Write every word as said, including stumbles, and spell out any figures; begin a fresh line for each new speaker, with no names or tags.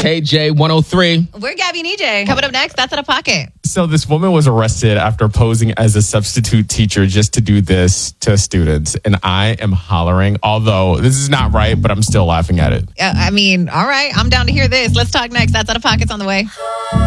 K J one oh three.
We're Gabby and E J. Coming up next, That's Out of Pocket.
So this woman was arrested after posing as a substitute teacher just to do this to students. And I am hollering, although this is not right, but I'm still laughing at it.
Uh, I mean, all right. I'm down to hear this. Let's talk next. That's Out of Pocket's on the way.